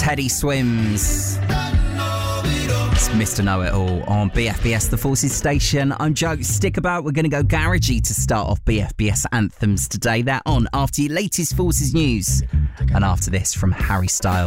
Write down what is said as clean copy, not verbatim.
Teddy Swims. It's Mr. Know-It-All on BFBS, the Forces station. I'm Joe. Stick about. We're going to go garagey to start off BFBS anthems today. They're on after your latest Forces news. And after this from Harry Styles.